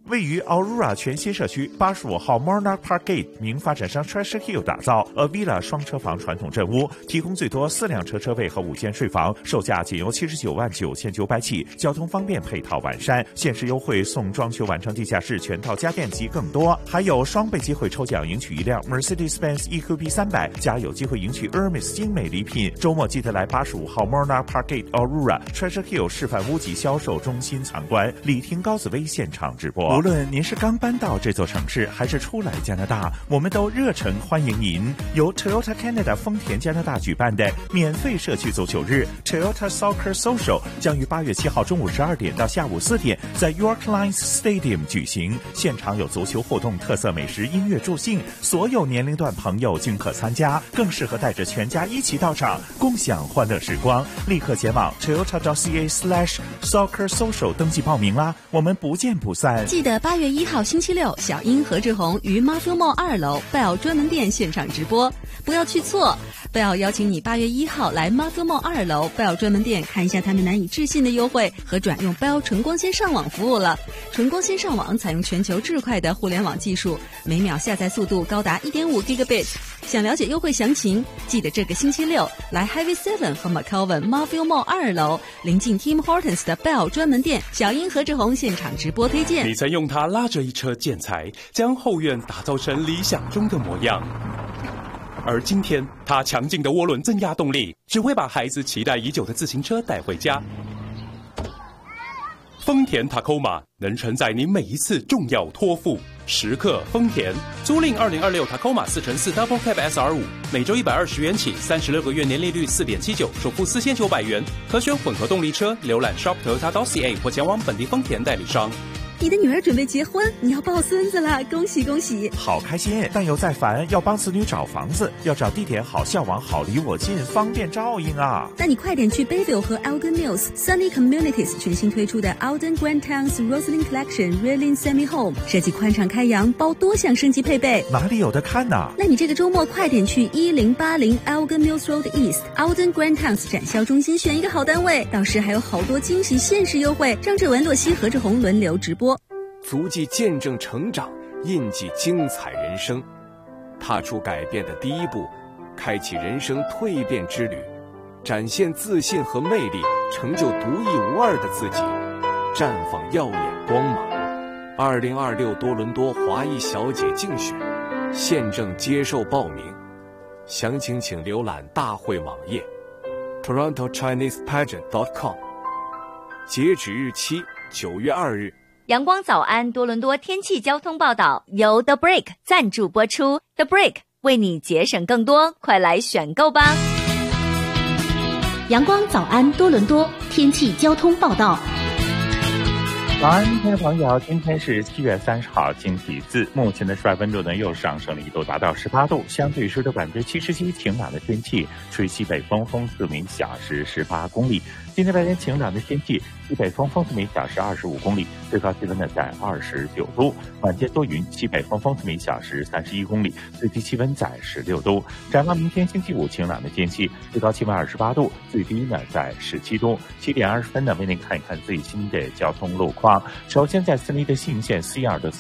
位于 Aurora 全新社区85号 Monarch Park Gate 名发展商 Treasure Hill 打造 A Villa 双车房传统镇屋，提供最多4辆车位和5间睡房，售价仅由79.990起，交通方便，配套完善，限时优惠送装修完成地下室全套家电及更多，还有双倍机会抽奖赢取1辆 Mercedes-Benz EQB 300，加有机会赢取 Hermes 精美礼品。周末记得来85号 Monarch Park Gate Aurora Treasure Hill 示范屋及销售中心参观，李婷高紫薇现场直播。无论您是刚搬到这座城市，还是初来加拿大，我们都热诚欢迎您。由 Toyota Canada 丰田加拿大举办的免费社区足球日 Toyota Soccer Social 将于8月7号中午12点到下午4点在 York Lions Stadium 举行，现场有足球互动、特色美食、音乐助兴，所有年龄段朋友均可参加，更适合带着全家一起到场，共享欢乐时光。立刻前往 toyota.ca/soccer social 登记报名啦，我们不见不散。 记得8月1号星期六，小英何志宏于 Marfil Mall 2楼 Bell 专门店现场直播，不要去错。Bell 邀请你8月1号来 Marfil Mall 2楼 Bell 专门店看一下他们难以置信的优惠和转用 Bell 纯光纤上网服务了。纯光纤上网采用全球至快的互联网技术，每秒下载速度高达 1.5 Gigabit。想了解优惠详情，记得这个星期六来 Highway 7和 McCowan Marfil Mall 2楼临近 Tim Hortons 的 Bell 专门店，小英何志宏现场直播推荐。 你曾用它拉着一车建材，将后院打造成理想中的模样。而今天，它强劲的涡轮增压动力，只会把孩子期待已久的自行车带回家。丰田 Tacoma 能承载你每一次重要托付。时刻丰田，租赁2026 Tacoma 4x4 Double Cab SR5，每周120元起，36个月年利率4.79%，首付4900元，可选混合动力车。浏览 shop.toyota.ca 或前往本地丰田代理商。 你的女儿准备结婚，你要抱孙子了，恭喜恭喜！ 好开心，但又在烦，要帮子女找房子，要找地点好、校网好、离我近，方便照应啊！ 那你快点去 Bayville 和 Elgin Mills Sunny Communities 全新推出的 Alden Grand Towns Roslyn Collection Reeling Semi Home， 设计宽敞开扬，包多项升级配备， 哪里有的看啊？ 那你这个周末快点去1080 Elgin Mills Road East Alden Grand Towns 展销中心选一个好单位，到时还有好多惊喜限时优惠。张志文、洛西、何志宏轮流直播。 足迹见证成长，印记精彩人生，踏出改变的第一步，开启人生蜕变之旅，展现自信和魅力，成就独一无二的自己，绽放耀眼光芒。2026多伦多华裔小姐竞选现正接受报名，详情请浏览大会网页 torontochinesepageant.com， 截止日期9月2日。 阳光早安多伦多天气交通报道由 The Break 赞助播出， The Break 为你节省更多，快来选购吧。 阳光早安多伦多天气交通报道。 早安，听众朋友，今天是7月30号，星期四。目前的室外温度呢又上升了1度，达到18度，相对湿度77%，晴朗的天气，吹西北风，风速每小时18公里。今天白天晴朗的天气，西北风，风速每小时25公里，最高气温呢在29度。晚间多云，西北风，风速每小时31公里，最低气温在16度。展望明天星期五晴朗的天气，最高气温28度，最低呢在17度。7点20分呢，为您看一看最新的交通路况。首先在森林的信县 C2 的